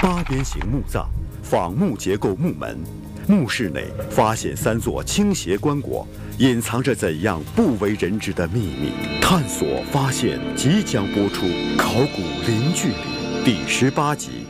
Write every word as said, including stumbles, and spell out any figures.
八边形墓葬，仿木结构木门，墓室内发现三座倾斜棺椁，隐藏着怎样不为人知的秘密？探索发现即将播出《考古零距离》第十八集。